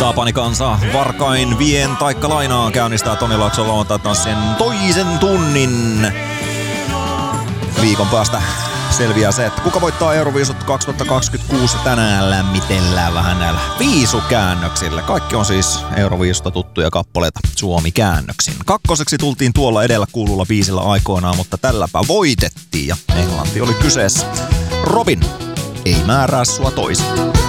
Tapani Kansa, Varkain vien taikka lainaan käynnistää Toni Laakson lauantai-tanssien toisen tunnin. Viikon päästä selviää se, että kuka voittaa Euroviisut 2026 tänään lämmitellään vähän näillä viisukäännöksillä. Kaikki on siis Euroviisusta tuttuja kappaleita Suomi-käännöksin. Kakkoseksi tultiin tuolla edellä kuululla biisillä aikoinaan, mutta tälläpä voitettiin ja Englanti oli kyseessä. Robin, ei määrää sua toisin.